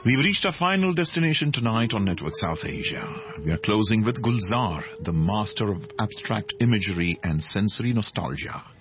We've reached our final destination tonight on Network South Asia. We are closing with Gulzar, the master of abstract imagery and sensory nostalgia.